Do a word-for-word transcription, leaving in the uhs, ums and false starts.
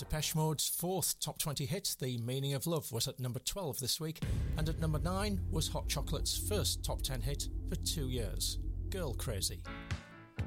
Depeche Mode's fourth top twenty hit, The Meaning of Love, was at number twelve this week, and at number nine was Hot Chocolate's first top ten hit for two years, Girl Crazy.